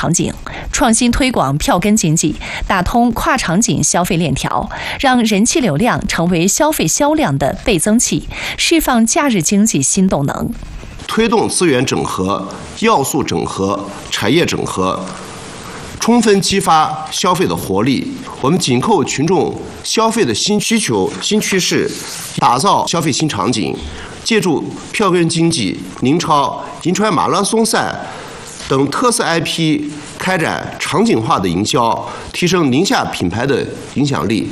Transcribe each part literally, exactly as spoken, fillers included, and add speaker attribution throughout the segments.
Speaker 1: 场景，创新推广票根经济，打通跨场景消费链条，让人气流量成为消费销量的倍增器，释放假日经济新动能。
Speaker 2: 推动资源整合、要素整合、产业整合，充分激发消费的活力。我们紧扣群众消费的新需求、新趋势，打造消费新场景，借助票根经济、宁超、银川马拉松赛等特色 I P 开展场景化的营销，提升宁夏品牌的影响力。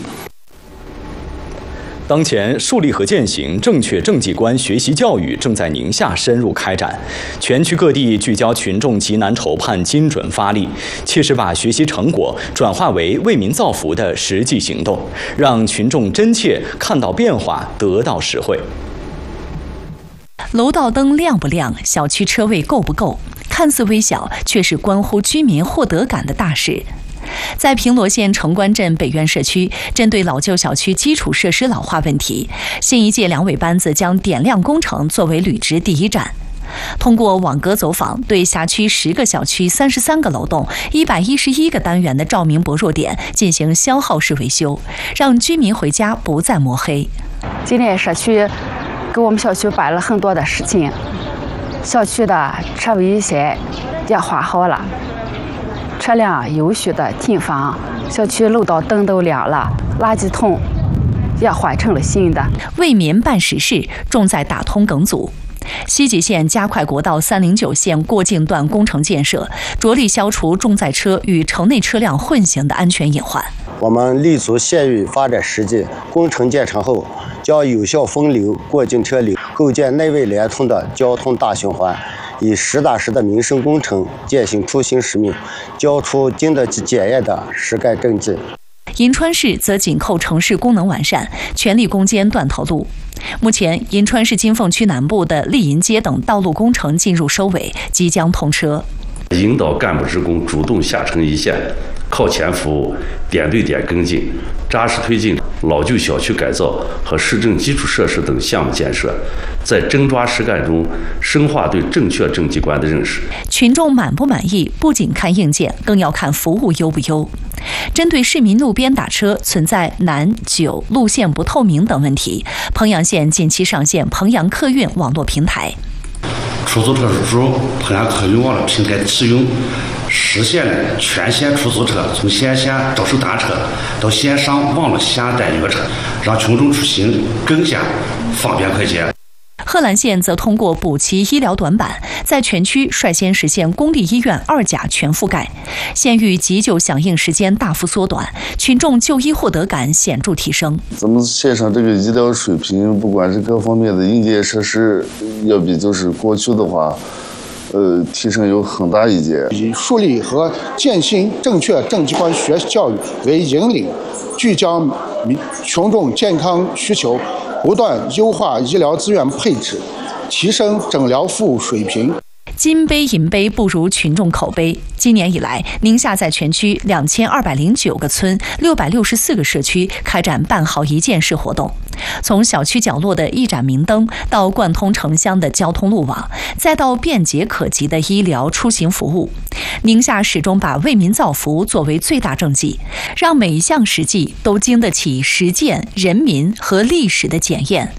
Speaker 3: 当前，树立和践行正确政绩观学习教育正在宁夏深入开展，全区各地聚焦群众急难愁盼，精准发力，切实把学习成果转化为为民造福的实际行动，让群众真切看到变化，得到实惠。
Speaker 1: 楼道灯亮不亮，小区车位够不够，看似微小，却是关乎居民获得感的大事。在平罗县城关镇北苑社区，针对老旧小区基础设施老化问题，新一届两委班子将点亮工程作为履职第一站。通过网格走访，对辖区十个小区、三十三个楼栋、一百一十一个单元的照明薄弱点进行消耗式维修，让居民回家不再摸黑。
Speaker 4: 今天社区给我们小区办了很多的事情，小区的车位线也画好了，车辆有序的停放，小区楼道灯都亮了，垃圾桶也换成了新的。
Speaker 1: 为民办实事，重在打通梗阻。西吉县加快国道三零九线过境段工程建设，着力消除重载车与城内车辆混行的安全隐患。
Speaker 5: 我们立足县域发展实际，工程建成后将有效分流过境车流，构建内外连通的交通大循环，以实打实的民生工程践行初心使命，交出经得起检验的实干政绩。
Speaker 1: 银川市则紧扣城市功能完善，全力攻坚断头路。目前，银川市金凤区南部的丽银街等道路工程进入收尾，即将通车。
Speaker 6: 引导干部职工主动下沉一线，靠前服务，点对点跟进，扎实推进老旧小区改造和市政基础设施等项目建设，在真抓实干中深化对正确政绩观的认识。
Speaker 1: 群众满不满意，不仅看硬件，更要看服务优不优。针对市民路边打车存在南、九路线不透明等问题，彭阳县近期上线彭阳客运网络平台。
Speaker 7: 出租车入驻彭阳客运网络平台启用，实现了全县出租车从线下招收单车到线上网络下单约车，让群众出行更加方便快捷。
Speaker 1: 贺兰县则通过补齐医疗短板，在全区率先实现公立医院二甲全覆盖，县域急救响应时间大幅缩短，群众就医获得感显著提升。
Speaker 8: 咱们县上这个医疗水平，不管是各方面的硬件设施，要比就是过去的话，呃，提升有很大一截。
Speaker 9: 以树立和践行正确政绩观学习教育为引领，聚焦民群众健康需求，不断优化医疗资源配置，提升诊疗服务水平。
Speaker 1: 金杯银杯不如群众口碑。今年以来，宁夏在全区两千二百零九个村、六百六十四个社区开展办好一件事活动，从小区角落的一盏明灯，到贯通城乡的交通路网，再到便捷可及的医疗出行服务。宁夏始终把为民造福作为最大政绩，让每一项实际都经得起实践、人民和历史的检验。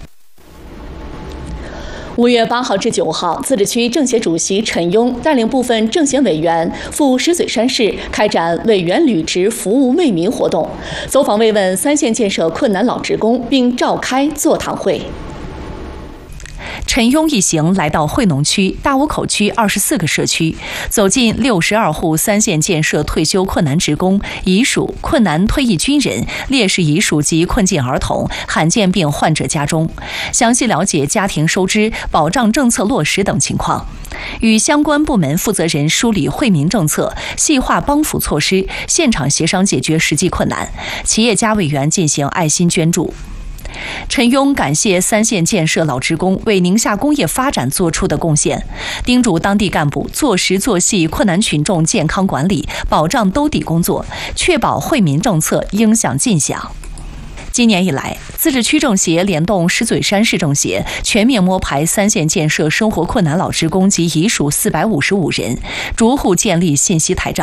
Speaker 10: 五月八号至九号，自治区政协主席陈勇带领部分政协委员赴石嘴山市开展委员履职服务为民活动，走访慰问三线建设困难老职工，并召开座谈会。
Speaker 1: 陈勇一行来到惠农区大坞口区二十四个社区，走进六十二户三线建设退休困难职工、遗属、困难退役军人、烈士遗属及困境儿童、罕见病患者家中，详细了解家庭收支、保障政策落实等情况，与相关部门负责人梳理惠民政策，细化帮扶措施，现场协商解决实际困难，企业家委员进行爱心捐助。陈勇感谢三线建设老职工为宁夏工业发展做出的贡献，叮嘱当地干部做实做细困难群众健康管理，保障兜底工作，确保惠民政策应响尽响。今年以来，自治区政协联动石嘴山市政协，全面摸排三线建设生活困难老职工及遗属四百五十五人，逐户建立信息台账。